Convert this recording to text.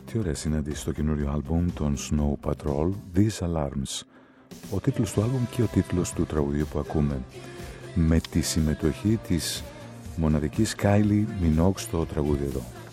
Τι ωραία συνάντηση στο καινούριο άλμπουμ των Snow Patrol, These Alarms. Ο τίτλος του άλμπουμ και ο τίτλος του τραγουδιού που ακούμε. Με τη συμμετοχή της μοναδικής Kylie Minogue στο τραγούδι εδώ.